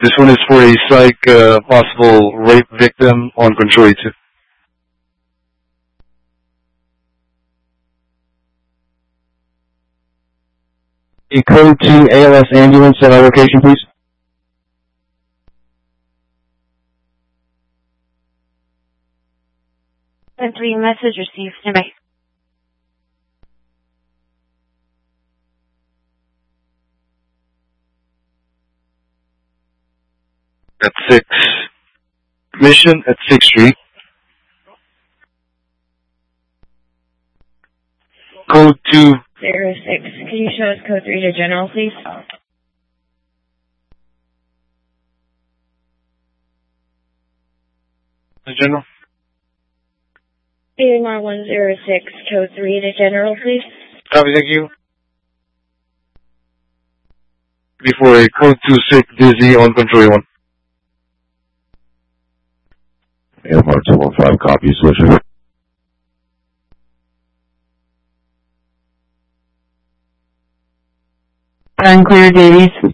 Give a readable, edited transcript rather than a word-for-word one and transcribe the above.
This one is for a psych possible rape victim on control 2. A code 2 ALS ambulance at our location, please. And 3 message received. Bye. At 6. Mission at 6th Street. Code 2. 06. Can you show us code 3 to general, please? General. AMR 106, code 3 to general, please. Copy, thank you. Before a code 2 sick dizzy on control 1. AMR 215, copy, switcher. Unclear, Davies.